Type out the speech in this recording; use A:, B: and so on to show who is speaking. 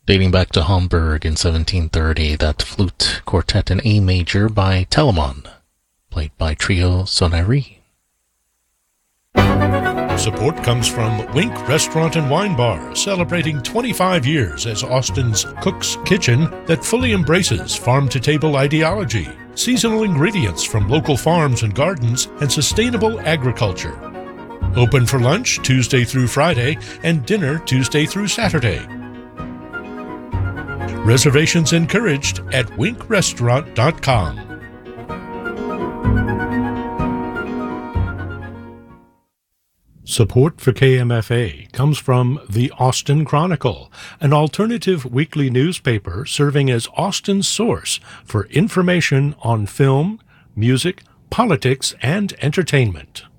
A: Dating back to Hamburg in 1730, that flute quartet in A major by Telemon, played by Trio Soneri.
B: Support comes from Wink Restaurant and Wine Bar, celebrating 25 years as Austin's Cook's Kitchen that fully embraces farm-to-table ideology, seasonal ingredients from local farms and gardens, and sustainable agriculture. Open for lunch Tuesday through Friday and dinner Tuesday through Saturday. Reservations encouraged at winkrestaurant.com. Support for KMFA comes from the Austin Chronicle, an alternative weekly newspaper serving as Austin's source for information on film, music, politics, and entertainment.